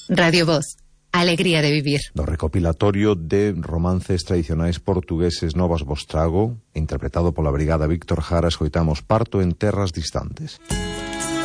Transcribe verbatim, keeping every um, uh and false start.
Radio Voz, alegría de vivir. Do recopilatorio de romances tradicionais portugueses Novas Vostrago, interpretado pola Brigada Víctor Jara, escoitamos Parto en terras distantes.